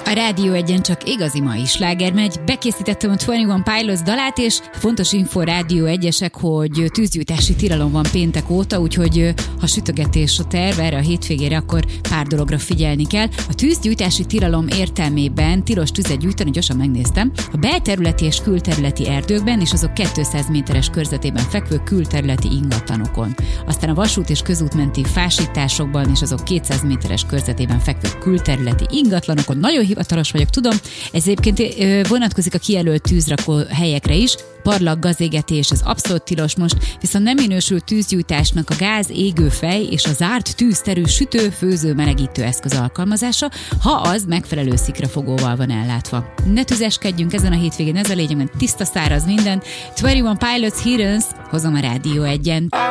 A Rádió Egyen csak igazi mai sláger megy. Bekészítettem a 21 Pilots dalát, és fontos info Rádió Egyesek, hogy tűzgyújtási tilalom van péntek óta, úgyhogy ha sütögetés a terv erre a hétvégére, akkor pár dologra figyelni kell. A tűzgyújtási tilalom értelmében tilos tüzet gyújtani, gyorsan megnéztem, a belterületi és külterületi erdőkben és azok 200 méteres körzetében fekvő külterületi ingatlanokon. Aztán a vasút és közútmenti fásításokban és azok 200 méteres körzetében fekvő külterületi ingatlanokon. Nagyon hivatalos vagyok, tudom. Ez egyébként vonatkozik a kijelölt tűzrakó helyekre is. Parlag, gazégetés, ez abszolút tilos most, viszont nem minősül tűzgyújtásnak a gáz, égőfej és a zárt tűzterű sütő, főző, melegítő eszköz alkalmazása, ha az megfelelő szikrafogóval van ellátva. Ne tüzeskedjünk ezen a hétvégén, ez a lényeg, mert tiszta száraz minden. 21 Pilots Heroes, hozom a Rádió Egyen.